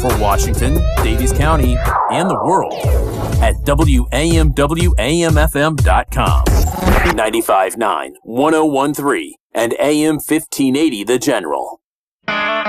for Washington, Daviess County, and the world at WAMWAMFM.com. 95.9, 101.3, and AM 1580 The General.